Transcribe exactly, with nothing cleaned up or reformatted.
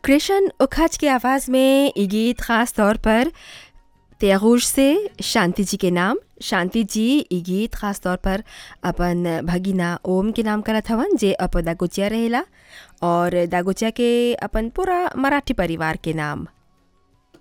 कृष्ण उखच की आवाज़ में ये गीत ख़ास तौर पर त्यागूश से शांति जी के नाम। शांति जी ये गीत ख़ास तौर पर अपन भगिना ओम के नाम करत हवन जे अप दागोचिया रहेला और दागोचिया के अपन पूरा मराठी परिवार के नाम।